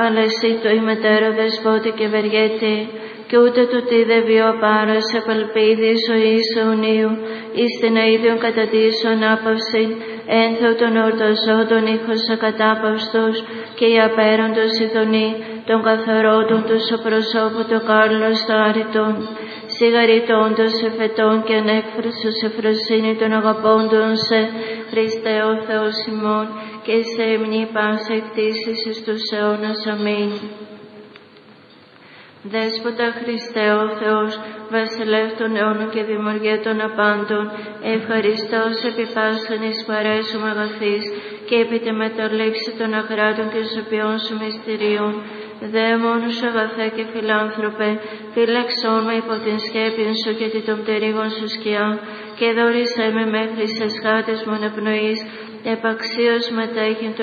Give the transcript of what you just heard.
Αλλά εσύ το ημετέρω δεσπότη και ευεργέτη, κι ούτε του τι δε βιοπάρας επαλπίδη ζωής αιωνίου, εις την αίδιον κατατήσεων άπαυση, ένθεο των ορταζόντων ήχος ακατάπαυστος, και οι απέραντος ειδονή, των καθαρόντων του σωπροσώπου το κάρλος τάριτον, σιγαριτώντος εφετών και ανέκφρασος εφροσύνη των αγαπώντων σε, Χριστέ ο Θεός ημών, και σε υμνή πάσα εκτίσεις εις τους αιώνας. Αμήν. Δέσποτα Χριστέ ο Θεός, βασιλεύ των αιώνων και δημιουργέ των απάντων, ευχαριστώς επί πάσαν εις παρέσου αγαθής και επί τη μεταλλήξη των ακράτων και ζωπιών σου μυστηρίων. Δε μόνος αγαθέ και φιλάνθρωπε, φύλαξόν με υπό την σκέπη σου και τη των πτερίγων σου σκιά, και δόρισέ με μέχρι σε σχάτες μου αναπνοής, επαξίως μετέχειν